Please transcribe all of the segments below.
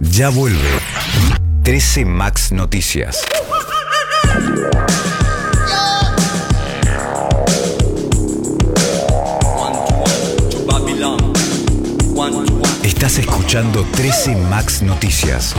Ya vuelve 13 Max Noticias. Estás escuchando 13 Max Noticias.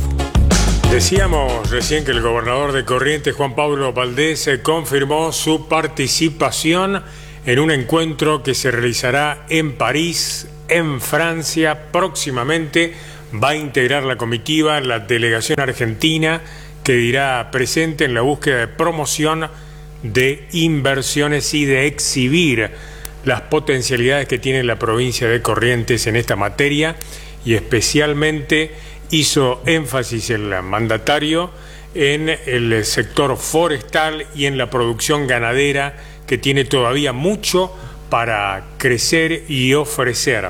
Decíamos recién que el gobernador de Corrientes, Juan Pablo Valdés, confirmó su participación en un encuentro que se realizará en París, en Francia, próximamente. Va a integrar la comitiva, la delegación argentina, que dirá presente en la búsqueda de promoción de inversiones y de exhibir las potencialidades que tiene la provincia de Corrientes en esta materia, y especialmente hizo énfasis el mandatario en el sector forestal y en la producción ganadera, que tiene todavía mucho para crecer y ofrecer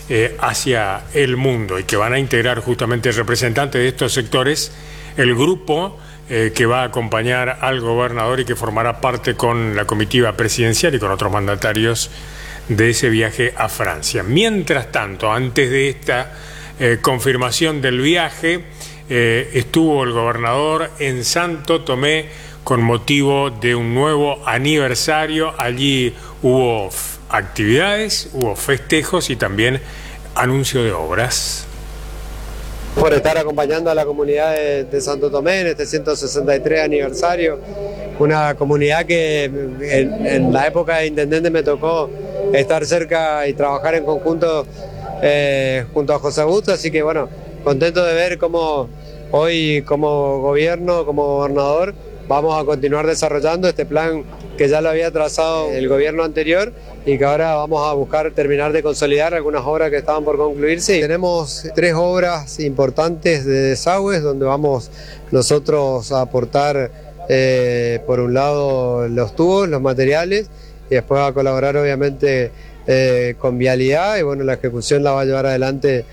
hacia el mundo, y que van a integrar justamente representantes de estos sectores el grupo que va a acompañar al gobernador y que formará parte con la comitiva presidencial y con otros mandatarios de ese viaje a Francia. Mientras tanto, antes de esta confirmación del viaje, estuvo el gobernador en Santo Tomé con motivo de un nuevo aniversario. Allí hubo actividades, hubo festejos y también anuncio de obras. Por estar acompañando a la comunidad de Santo Tomé en este 163 aniversario, una comunidad que en la época de intendente me tocó estar cerca y trabajar en conjunto junto a José Augusto, así que bueno, contento de ver cómo hoy como gobierno, como gobernador, vamos a continuar desarrollando este plan que ya lo había trazado el gobierno anterior y que ahora vamos a buscar terminar de consolidar algunas obras que estaban por concluirse. Y tenemos 3 obras importantes de desagües donde vamos nosotros a aportar por un lado los tubos, los materiales, y después a colaborar obviamente con vialidad, y bueno, la ejecución la va a llevar adelante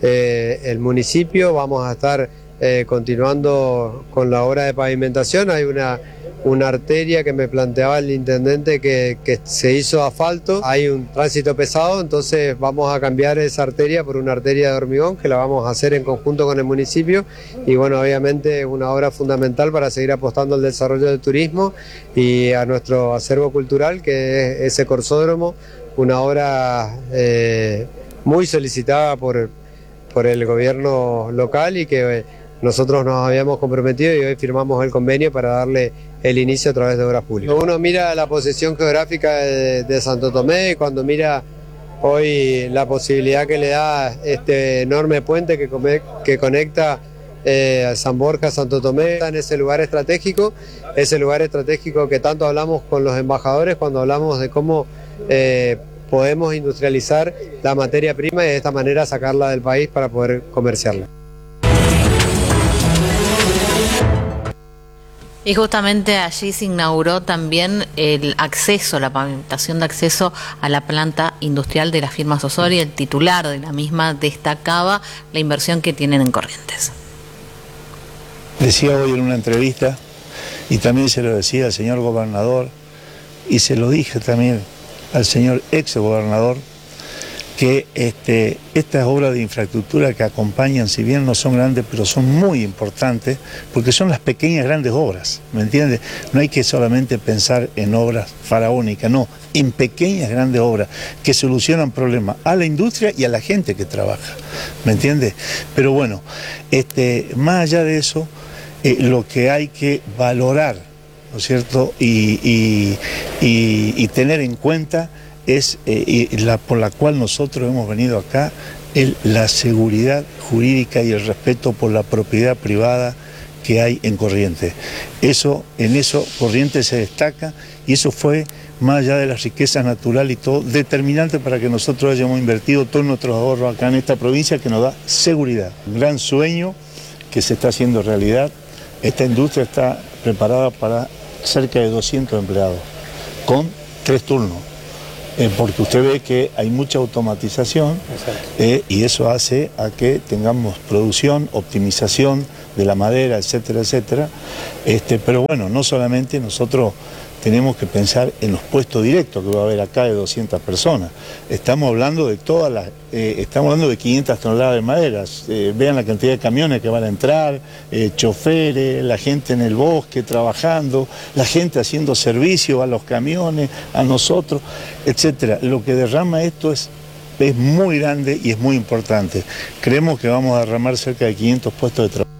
el municipio. Vamos a estar continuando con la obra de pavimentación. Hay una arteria que me planteaba el intendente que se hizo asfalto, hay un tránsito pesado, entonces vamos a cambiar esa arteria por una arteria de hormigón que la vamos a hacer en conjunto con el municipio, y bueno, obviamente una obra fundamental para seguir apostando al desarrollo del turismo y a nuestro acervo cultural, que es ese corsódromo, una obra muy solicitada por el gobierno local y que nosotros nos habíamos comprometido, y hoy firmamos el convenio para darle el inicio a través de obras públicas. Uno mira la posición geográfica de Santo Tomé, cuando mira hoy la posibilidad que le da este enorme puente que conecta San Borja, Santo Tomé, en ese lugar estratégico que tanto hablamos con los embajadores cuando hablamos de cómo podemos industrializar la materia prima y de esta manera sacarla del país para poder comerciarla. Y justamente allí se inauguró también el acceso, la pavimentación de acceso a la planta industrial de la firma Sosori. El titular de la misma destacaba la inversión que tienen en Corrientes. Decía hoy en una entrevista, y también se lo decía al señor gobernador, y se lo dije también al señor ex gobernador, que estas obras de infraestructura que acompañan, si bien no son grandes, pero son muy importantes, porque son las pequeñas grandes obras, ¿me entiendes? No hay que solamente pensar en obras faraónicas, no, en pequeñas grandes obras que solucionan problemas a la industria y a la gente que trabaja, ¿me entiendes? Pero bueno, más allá de eso, lo que hay que valorar, ¿no es cierto? Y tener en cuenta es por la cual nosotros hemos venido acá, la seguridad jurídica y el respeto por la propiedad privada que hay en Corrientes. En eso Corrientes se destaca, y eso fue, más allá de las riquezas naturales y todo, determinante para que nosotros hayamos invertido todos nuestros ahorros acá en esta provincia, que nos da seguridad. Un gran sueño que se está haciendo realidad. Esta industria está preparada para cerca de 200 empleados, con 3 turnos. Porque usted ve que hay mucha automatización y eso hace a que tengamos producción, optimización de la madera, etcétera, etcétera. Pero bueno, no solamente nosotros tenemos que pensar en los puestos directos que va a haber acá de 200 personas. Estamos hablando de estamos hablando de 500 toneladas de madera. Vean la cantidad de camiones que van a entrar, choferes, la gente en el bosque trabajando, la gente haciendo servicio a los camiones, a nosotros, etcétera. Lo que derrama esto es muy grande y es muy importante. Creemos que vamos a derramar cerca de 500 puestos de trabajo.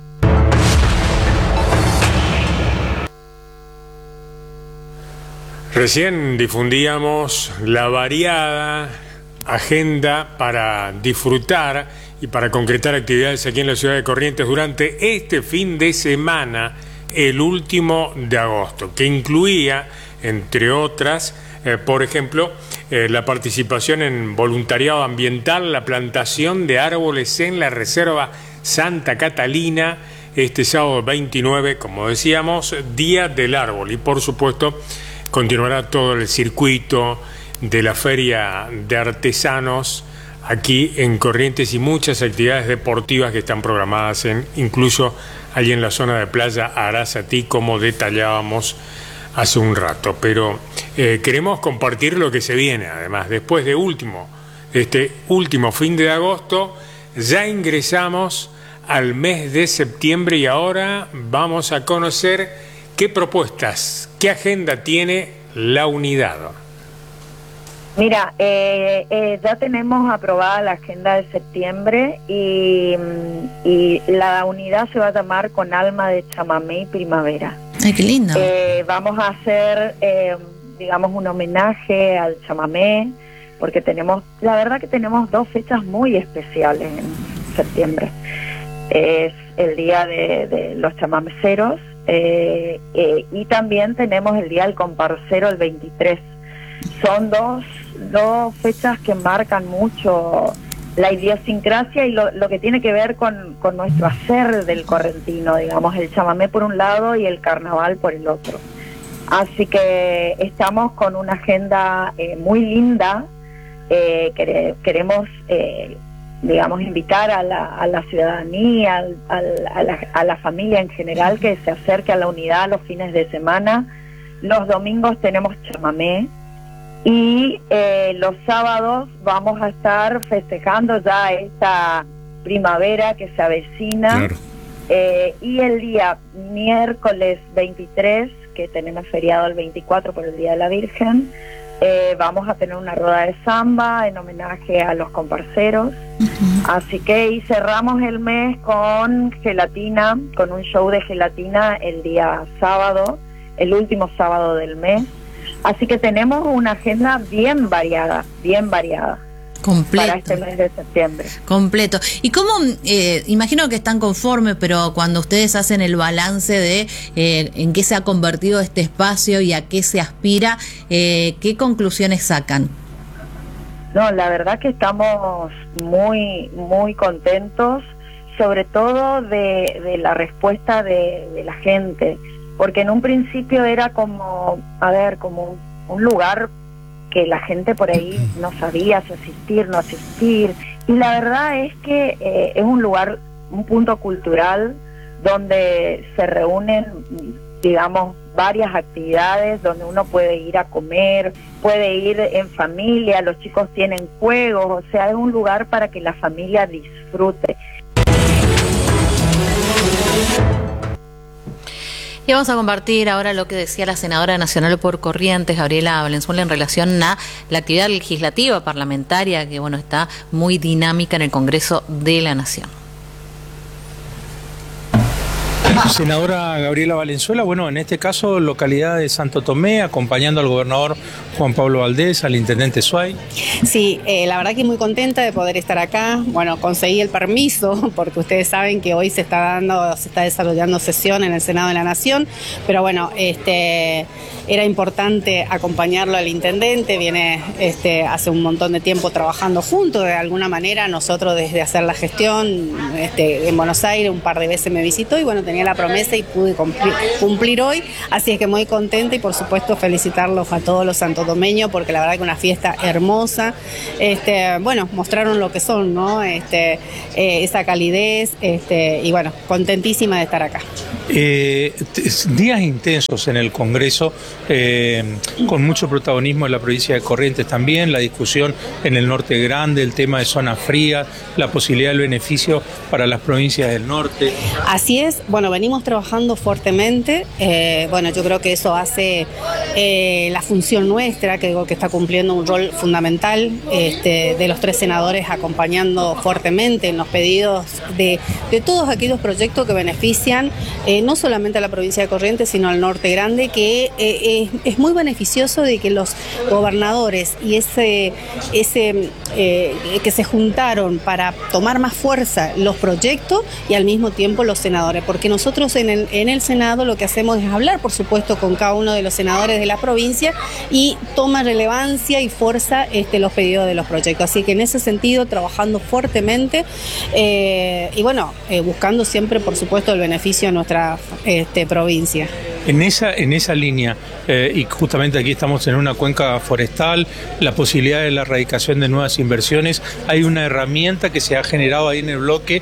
Recién difundíamos la variada agenda para disfrutar y para concretar actividades aquí en la ciudad de Corrientes durante este fin de semana, el último de agosto, que incluía, entre otras, por ejemplo, la participación en voluntariado ambiental, la plantación de árboles en la Reserva Santa Catalina, este sábado 29, como decíamos, Día del Árbol, y por supuesto continuará todo el circuito de la Feria de Artesanos aquí en Corrientes y muchas actividades deportivas que están programadas incluso allí en la zona de Playa Arázatí, como detallábamos hace un rato. Pero queremos compartir lo que se viene, además, después de este último fin de agosto, ya ingresamos al mes de septiembre y ahora vamos a conocer qué propuestas, qué agenda tiene la unidad. Mira, ya tenemos aprobada la agenda de septiembre y la unidad se va a llamar Con Alma de Chamamé y Primavera. ¡Ay, qué lindo! Vamos a hacer, digamos, un homenaje al chamamé, porque la verdad que tenemos dos fechas muy especiales en septiembre. Es el Día de los Chamameceros, y también tenemos el Día del Comparcero el 23. Son dos fechas que marcan mucho la idiosincrasia y lo que tiene que ver con nuestro hacer del correntino, digamos, el chamamé por un lado y el carnaval por el otro. Así que estamos con una agenda muy linda. Queremos digamos, invitar a la ciudadanía, a la familia en general, que se acerque a la unidad los fines de semana. Los domingos tenemos chamamé y los sábados vamos a estar festejando ya esta primavera que se avecina. Claro. Y el día miércoles 23, que tenemos feriado el 24 por el Día de la Virgen, vamos a tener una rueda de samba en homenaje a los comparceros. Así que y cerramos el mes con gelatina, con un show de gelatina el día sábado, el último sábado del mes. Así que tenemos una agenda bien variada. Completo. Para este mes de septiembre. Completo. ¿Y cómo, imagino que están conformes, pero cuando ustedes hacen el balance de en qué se ha convertido este espacio y a qué se aspira, qué conclusiones sacan? No, la verdad que estamos muy, muy contentos, sobre todo de la respuesta de la gente, porque en un principio era como un lugar que la gente por ahí no sabía si asistir, no asistir, y la verdad es que es un lugar, un punto cultural donde se reúnen, digamos, varias actividades, donde uno puede ir a comer, puede ir en familia, los chicos tienen juegos, o sea, es un lugar para que la familia disfrute. Y vamos a compartir ahora lo que decía la senadora nacional por Corrientes, Gabriela Valenzuela, en relación a la actividad legislativa parlamentaria, que bueno, está muy dinámica en el Congreso de la Nación. Senadora Gabriela Valenzuela, bueno, en este caso localidad de Santo Tomé, acompañando al gobernador Juan Pablo Valdés, al intendente Suay. Sí, la verdad que muy contenta de poder estar acá. Bueno, conseguí el permiso porque ustedes saben que hoy se está desarrollando sesión en el Senado de la Nación, pero bueno, era importante acompañarlo al intendente. Viene hace un montón de tiempo trabajando juntos, de alguna manera nosotros desde hacer la gestión en Buenos Aires un par de veces me visitó y bueno, tenía la promesa y pude cumplir hoy, así es que muy contenta y por supuesto felicitarlos a todos los santotomeños porque la verdad que una fiesta hermosa. Bueno, mostraron lo que son, ¿no? Esa calidez, y bueno, contentísima de estar acá. Días intensos en el Congreso, con mucho protagonismo en la provincia de Corrientes también, la discusión en el Norte Grande, el tema de zonas frías, la posibilidad del beneficio para las provincias del norte. Así es, bueno, venimos trabajando fuertemente, bueno, yo creo que eso hace la función nuestra, que digo que está cumpliendo un rol fundamental, de los 3 senadores acompañando fuertemente en los pedidos de todos aquellos proyectos que benefician no solamente a la provincia de Corrientes, sino al Norte Grande, que es muy beneficioso de que los gobernadores y que se juntaron para tomar más fuerza los proyectos y al mismo tiempo los senadores, porque nosotros en el Senado lo que hacemos es hablar, por supuesto, con cada uno de los senadores de la provincia y toma relevancia y fuerza los pedidos de los proyectos. Así que en ese sentido, trabajando fuertemente y bueno, buscando siempre, por supuesto, el beneficio de nuestra provincia. En esa línea, y justamente aquí estamos en una cuenca forestal, la posibilidad de la erradicación de nuevas inversiones, hay una herramienta que se ha generado ahí en el bloque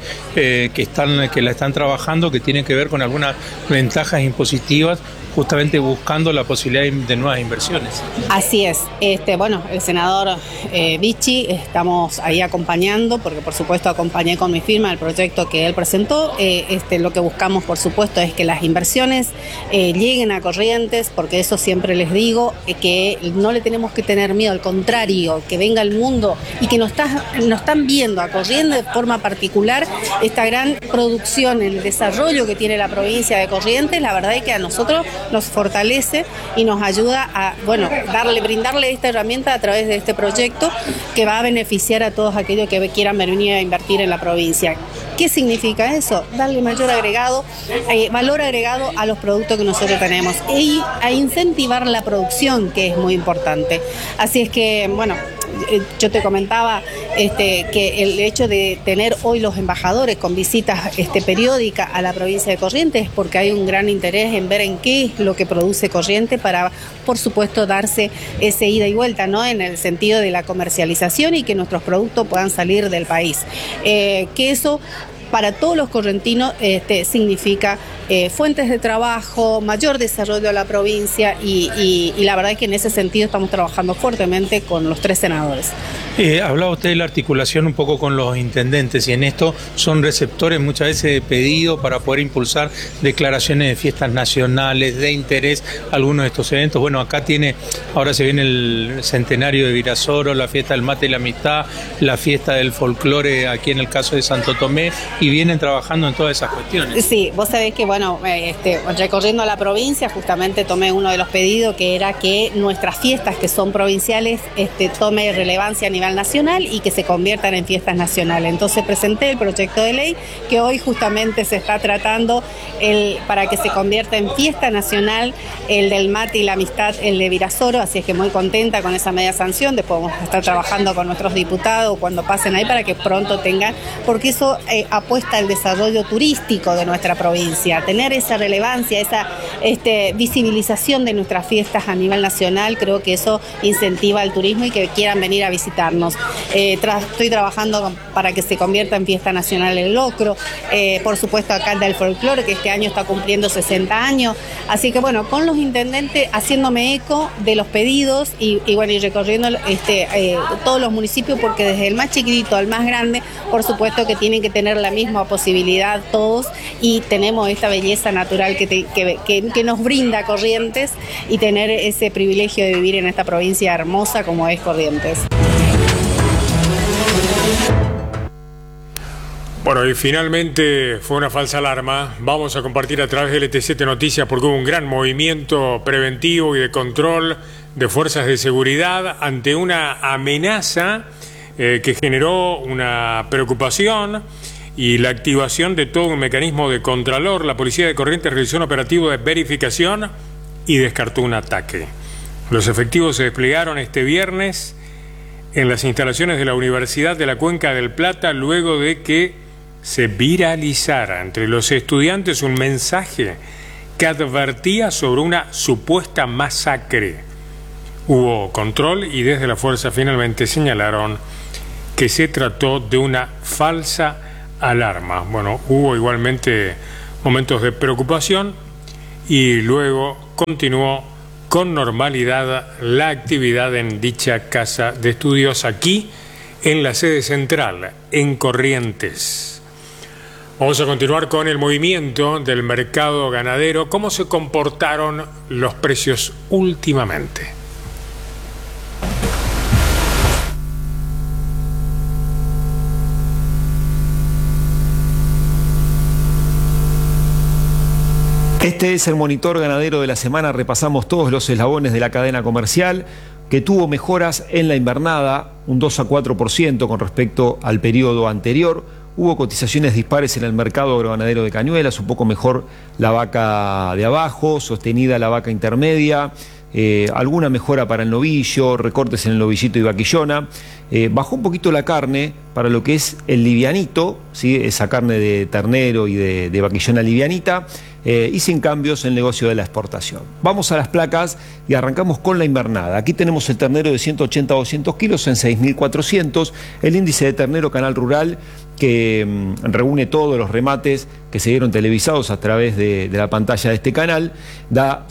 que la están trabajando, que tiene que ver con algunas ventajas impositivas, justamente buscando la posibilidad de nuevas inversiones. Así es. Bueno, el senador Vichy, estamos ahí acompañando, porque por supuesto acompañé con mi firma el proyecto que él presentó. Lo que buscamos, por supuesto, es que las inversiones lleguen a Corrientes, porque eso siempre les digo, que no le tenemos que tener miedo, al contrario, que venga el mundo y que nos están viendo a Corrientes de forma particular esta gran producción, el desarrollo que tiene la provincia de Corrientes. La verdad es que a nosotros nos fortalece y nos ayuda a, bueno, brindarle esta herramienta a través de este proyecto que va a beneficiar a todos aquellos que quieran venir a invertir en la provincia. ¿Qué significa eso? Darle mayor valor agregado a los productos que nosotros tenemos y a incentivar la producción, que es muy importante. Así es que, bueno, yo te comentaba que el hecho de tener hoy los embajadores con visitas periódicas a la provincia de Corrientes es porque hay un gran interés en ver en qué es lo que produce Corrientes para, por supuesto, darse ese ida y vuelta, ¿no? En el sentido de la comercialización y que nuestros productos puedan salir del país. Que eso para todos los correntinos significa fuentes de trabajo, mayor desarrollo de la provincia y la verdad es que en ese sentido estamos trabajando fuertemente con los 3 senadores. Hablaba usted de la articulación un poco con los intendentes y en esto son receptores muchas veces de pedido para poder impulsar declaraciones de fiestas nacionales, de interés, algunos de estos eventos. Bueno, acá ahora se viene el centenario de Virasoro, la fiesta del mate y la amistad, la fiesta del folclore aquí en el caso de Santo Tomé, y vienen trabajando en todas esas cuestiones. Sí, vos sabés que bueno, recorriendo la provincia justamente tomé uno de los pedidos que era que nuestras fiestas que son provinciales tome relevancia a nivel nacional y que se conviertan en fiestas nacionales. Entonces presenté el proyecto de ley que hoy justamente se está tratando para que se convierta en fiesta nacional el del mate y la amistad, el de Virasoro, así es que muy contenta con esa media sanción. Después vamos a estar trabajando con nuestros diputados cuando pasen ahí para que pronto tengan, porque eso apuesta al desarrollo turístico de nuestra provincia, tener esa relevancia, esa visibilización de nuestras fiestas a nivel nacional. Creo que eso incentiva el turismo y que quieran venir a visitarnos. Estoy trabajando para que se convierta en fiesta nacional el locro, por supuesto acá el del folclore, que este año está cumpliendo 60 años, así que bueno, con los intendentes haciéndome eco de los pedidos y bueno, y recorriendo todos los municipios, porque desde el más chiquitito al más grande, por supuesto que tienen que tener la misma posibilidad todos, y tenemos esta belleza natural que nos brinda Corrientes y tener ese privilegio de vivir en esta provincia hermosa como es Corrientes. Bueno, y finalmente fue una falsa alarma. Vamos a compartir a través del LT7 Noticias porque hubo un gran movimiento preventivo y de control de fuerzas de seguridad ante una amenaza que generó una preocupación y la activación de todo un mecanismo de contralor. La policía de Corrientes realizó un operativo de verificación y descartó un ataque. Los efectivos se desplegaron este viernes en las instalaciones de la Universidad de la Cuenca del Plata luego de que se viralizara entre los estudiantes un mensaje que advertía sobre una supuesta masacre. Hubo control y desde la fuerza finalmente señalaron que se trató de una falsa alarma. Bueno, hubo igualmente momentos de preocupación y luego continuó con normalidad la actividad en dicha casa de estudios aquí en la sede central, en Corrientes. Vamos a continuar con el movimiento del mercado ganadero. ¿Cómo se comportaron los precios últimamente? Este es el monitor ganadero de la semana. Repasamos todos los eslabones de la cadena comercial, que tuvo mejoras en la invernada, un 2 a 4% con respecto al periodo anterior. Hubo cotizaciones dispares en el mercado agroganadero de Cañuelas, un poco mejor la vaca de abajo, sostenida la vaca intermedia, alguna mejora para el novillo, recortes en el novillito y vaquillona. Bajó un poquito la carne para lo que es el livianito, ¿sí? Esa carne de ternero y de vaquillona livianita, y sin cambios en el negocio de la exportación. Vamos a las placas y arrancamos con la invernada. Aquí tenemos el ternero de 180 a 200 kilos en 6.400, el índice de ternero Canal Rural, que reúne todos los remates que se dieron televisados a través de la pantalla de este canal, da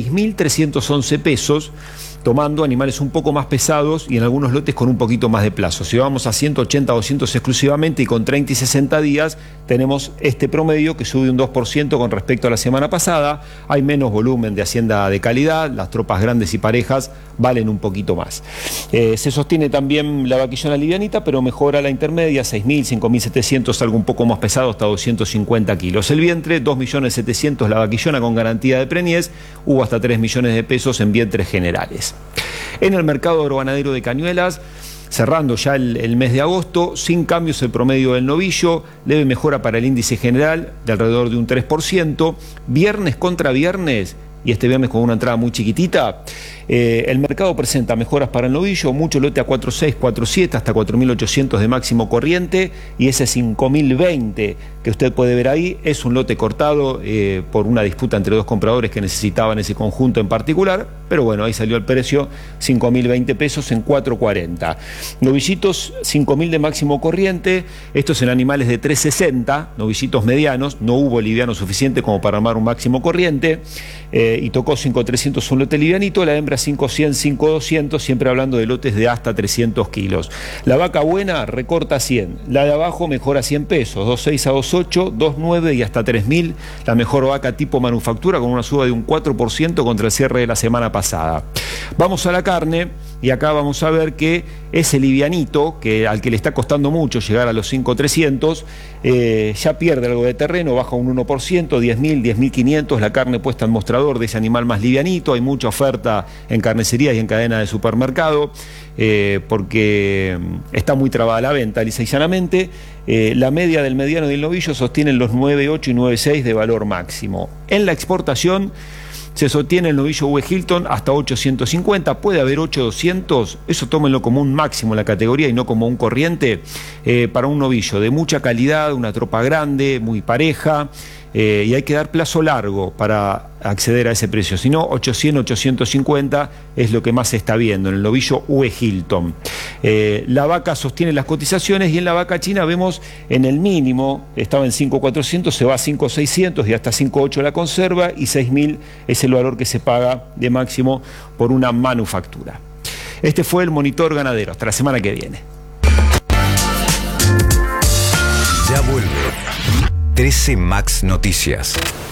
6.311 pesos, tomando animales un poco más pesados y en algunos lotes con un poquito más de plazo. Si vamos a 180 a 200 exclusivamente y con 30 y 60 días, tenemos este promedio que sube un 2% con respecto a la semana pasada. Hay menos volumen de hacienda de calidad, las tropas grandes y parejas valen un poquito más. Se sostiene también la vaquillona livianita, pero mejora la intermedia, 6.000, 5.700, algo un poco más pesado, hasta 250 kilos. El vientre, 2.700.000 la vaquillona con garantía de preñez, hubo hasta 3 millones de pesos en vientres generales. En el mercado agroganadero de Cañuelas, cerrando ya el mes de agosto, sin cambios el promedio del novillo, leve mejora para el índice general de alrededor de un 3%, viernes contra viernes, y este viernes con una entrada muy chiquitita, el mercado presenta mejoras para el novillo, mucho lote a 4.6, 4.7, hasta 4.800 de máximo corriente, y ese 5.020 que usted puede ver ahí es un lote cortado por una disputa entre dos compradores que necesitaban ese conjunto en particular, pero bueno, ahí salió el precio, 5.020 pesos en 4.40. Novillitos, 5.000 de máximo corriente, estos en animales de 3.60, novillitos medianos, no hubo liviano suficiente como para armar un máximo corriente, y tocó 5.300 un lote livianito, la hembra 5.100, 5.200, siempre hablando de lotes de hasta 300 kilos. La vaca buena recorta 100, la de abajo mejora 100 pesos, 2.6 a 2.8, 2.9 y hasta 3.000, la mejor vaca tipo manufactura con una suba de un 4% contra el cierre de la semana pasada. Vamos a la carne y acá vamos a ver que ese livianito, al que le está costando mucho llegar a los 5.300, ya pierde algo de terreno, baja un 1%, 10.000, 10.500, la carne puesta en mostrador de ese animal más livianito. Hay mucha oferta en carnicerías y en cadena de supermercado, porque está muy trabada la venta, lisa y llanamente. La media del mediano y del novillo sostienen los 9.8 y 9.6 de valor máximo. En la exportación se sostiene el novillo Uwe Hilton hasta 850, puede haber 8.200, eso tómenlo como un máximo en la categoría y no como un corriente, para un novillo de mucha calidad, una tropa grande, muy pareja, y hay que dar plazo largo para acceder a ese precio, si no 800, 850 es lo que más se está viendo en el novillo Uwe Hilton. La vaca sostiene las cotizaciones y en la vaca china vemos en el mínimo, estaba en 5.400, se va a 5.600 y hasta 5.8 la conserva, y 6.000 es el valor que se paga de máximo por una manufactura. Este fue el monitor ganadero, hasta la semana que viene. Ya vuelve 13 Max Noticias.